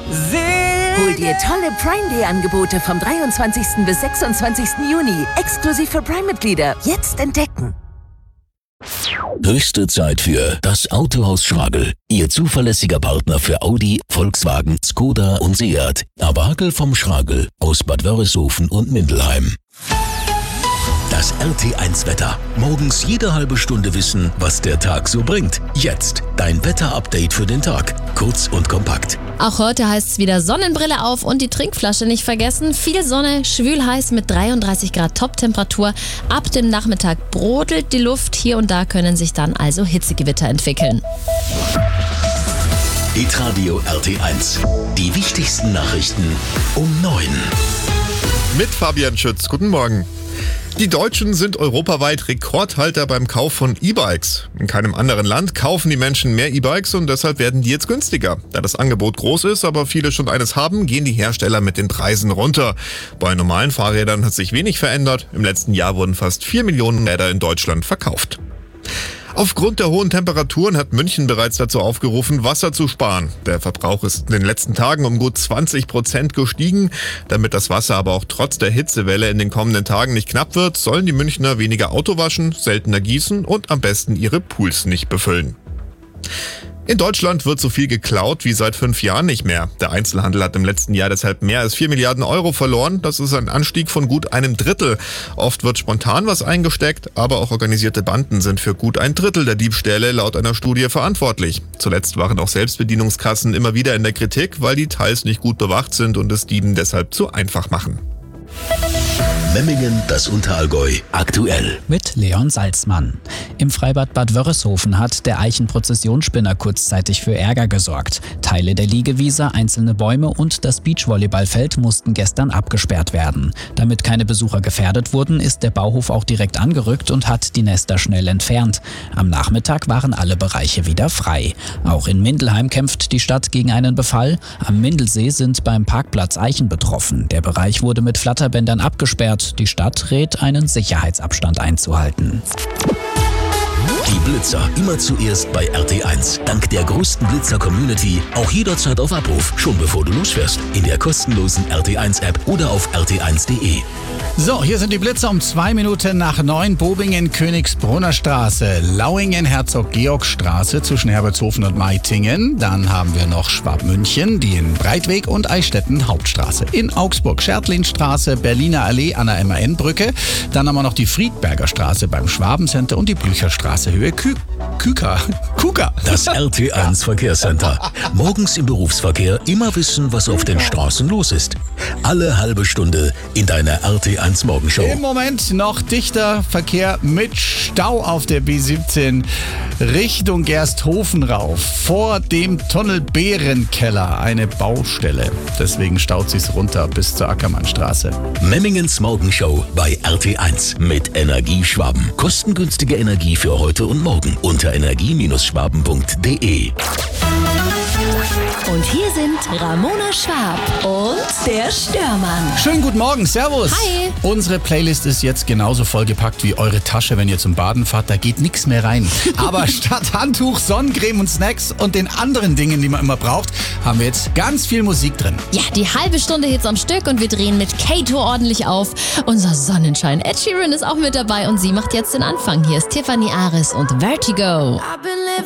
Hol dir tolle Prime Day Angebote vom 23. bis 26. Juni. Exklusiv für Prime-Mitglieder. Jetzt entdecken. Höchste Zeit für das Autohaus Schragel. Ihr zuverlässiger Partner für Audi, Volkswagen, Skoda und Seat. Aber Hackel vom Schragel aus Bad Wörishofen und Mindelheim. Das RT1-Wetter. Morgens jede halbe Stunde wissen, was der Tag so bringt. Jetzt dein Wetter-Update für den Tag. Kurz und kompakt. Auch heute heißt es wieder Sonnenbrille auf und die Trinkflasche nicht vergessen. Viel Sonne, schwül heiß mit 33 Grad Top-Temperatur. Ab dem Nachmittag brodelt die Luft. Hier und da können sich dann also Hitzegewitter entwickeln. Hitradio RT1. Die wichtigsten Nachrichten um 9. Mit Fabian Schütz. Guten Morgen. Die Deutschen sind europaweit Rekordhalter beim Kauf von E-Bikes. In keinem anderen Land kaufen die Menschen mehr E-Bikes und deshalb werden die jetzt günstiger. Da das Angebot groß ist, aber viele schon eines haben, gehen die Hersteller mit den Preisen runter. Bei normalen Fahrrädern hat sich wenig verändert. Im letzten Jahr wurden fast 4 Millionen Räder in Deutschland verkauft. Aufgrund der hohen Temperaturen hat München bereits dazu aufgerufen, Wasser zu sparen. Der Verbrauch ist in den letzten Tagen um gut 20% gestiegen. Damit das Wasser aber auch trotz der Hitzewelle in den kommenden Tagen nicht knapp wird, sollen die Münchner weniger Auto waschen, seltener gießen und am besten ihre Pools nicht befüllen. In Deutschland wird so viel geklaut wie seit 5 Jahren nicht mehr. Der Einzelhandel hat im letzten Jahr deshalb mehr als 4 Milliarden Euro verloren. Das ist ein Anstieg von gut einem Drittel. Oft wird spontan was eingesteckt, aber auch organisierte Banden sind für gut ein Drittel der Diebstähle laut einer Studie verantwortlich. Zuletzt waren auch Selbstbedienungskassen immer wieder in der Kritik, weil die teils nicht gut bewacht sind und es Dieben deshalb zu einfach machen. Memmingen, das Unterallgäu, aktuell. Mit Leon Salzmann. Im Freibad Bad Wörishofen hat der Eichenprozessionsspinner kurzzeitig für Ärger gesorgt. Teile der Liegewiese, einzelne Bäume und das Beachvolleyballfeld mussten gestern abgesperrt werden. Damit keine Besucher gefährdet wurden, ist der Bauhof auch direkt angerückt und hat die Nester schnell entfernt. Am Nachmittag waren alle Bereiche wieder frei. Auch in Mindelheim kämpft die Stadt gegen einen Befall. Am Mindelsee sind beim Parkplatz Eichen betroffen. Der Bereich wurde mit Flatterbändern abgesperrt. Die Stadt rät, einen Sicherheitsabstand einzuhalten. Die Blitzer immer zuerst bei RT1. Dank der größten Blitzer-Community auch jederzeit auf Abruf, schon bevor du losfährst. In der kostenlosen RT1-App oder auf rt1.de. So, hier sind die Blitzer um 2 Minuten nach 9. Bobingen, Königsbrunner Straße, Lauingen, Herzog-Georg-Straße zwischen Herbertshofen und Meitingen. Dann haben wir noch Schwabmünchen, die in Breitweg und Eichstätten Hauptstraße. In Augsburg, Schertlinstraße, Berliner Allee an der MAN-Brücke. Dann haben wir noch die Friedberger Straße beim Schwabencenter und die Blücherstraße Höhe Kuka. Das RT1 Verkehrscenter. Morgens im Berufsverkehr immer wissen, was auf den Straßen los ist. Alle halbe Stunde in deiner RT1 Morgenshow. Im Moment noch dichter Verkehr mit Stau auf der B17 Richtung Gersthofen rauf. Vor dem Tunnel Bärenkeller eine Baustelle. Deswegen staut sich's runter bis zur Ackermannstraße. Memmingens Morgenshow bei RT1 mit Energieschwaben. Kostengünstige Energie für heute und morgen unter energie-schwaben.de. Und hier sind Ramona Schwab und der Störmann. Schönen guten Morgen, servus. Hi. Unsere Playlist ist jetzt genauso vollgepackt wie eure Tasche, wenn ihr zum Baden fahrt. Da geht nichts mehr rein. Aber statt Handtuch, Sonnencreme und Snacks und den anderen Dingen, die man immer braucht, haben wir jetzt ganz viel Musik drin. Ja, die halbe Stunde Hits am Stück und wir drehen mit Kato ordentlich auf. Unser Sonnenschein Ed Sheeran ist auch mit dabei und sie macht jetzt den Anfang. Hier ist Tiffany Aris und Vertigo. I've been living